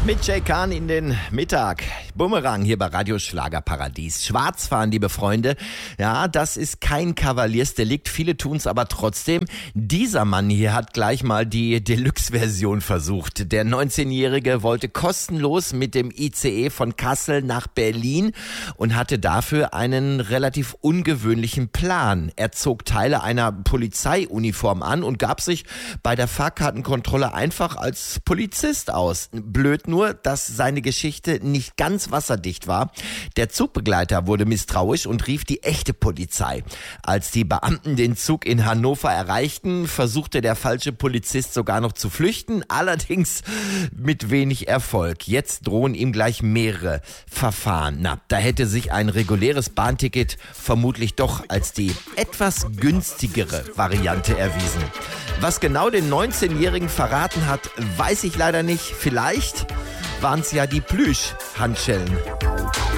Mit Jay Kahn in den Mittag. Bumerang hier bei Radio Schlagerparadies. Schwarzfahren, liebe Freunde. Ja, das ist kein Kavaliersdelikt. Viele tun es aber trotzdem. Dieser Mann hier hat gleich mal die Deluxe-Version versucht. Der 19-Jährige wollte kostenlos mit dem ICE von Kassel nach Berlin und hatte dafür einen relativ ungewöhnlichen Plan. Er zog Teile einer Polizeiuniform an und gab sich bei der Fahrkartenkontrolle einfach als Polizist aus. Blöd nur, dass seine Geschichte nicht ganz wasserdicht war. Der Zugbegleiter wurde misstrauisch und rief die echte Polizei. Als die Beamten den Zug in Hannover erreichten, versuchte der falsche Polizist sogar noch zu flüchten, allerdings mit wenig Erfolg. Jetzt drohen ihm gleich mehrere Verfahren. Na, da hätte sich ein reguläres Bahnticket vermutlich doch als die etwas günstigere Variante erwiesen. Was genau den 19-Jährigen verraten hat, weiß ich leider nicht. Vielleicht waren es ja die Plüsch-Handschellen.